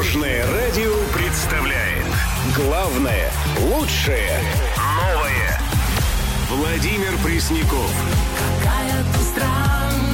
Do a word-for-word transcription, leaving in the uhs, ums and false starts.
Дорожное радио представляет главное, лучшее, новое. Владимир Пресняков. Какая ты странная.